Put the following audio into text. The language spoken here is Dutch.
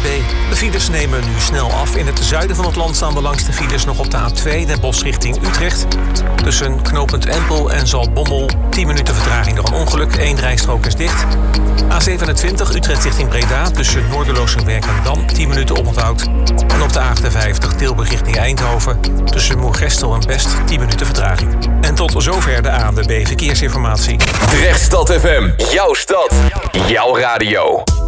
ANWB. De files nemen nu snel af. In het zuiden van het land staan de langste files nog op de A2, Den Bosch richting Utrecht. Tussen knooppunt Empel en Zaltbommel 10 minuten vertraging door een ongeluk. 1 rijstrook is dicht. A27 Utrecht richting Breda. Tussen Noorderloossenberg en Dam 10 minuten oponthoud. En op de A58 Tilburg richting Eindhoven. Tussen Moergestel en Best 10 minuten vertraging. En tot zover de ANWB Verkeersinformatie. Drechtstad FM, jouw stad, jouw radio.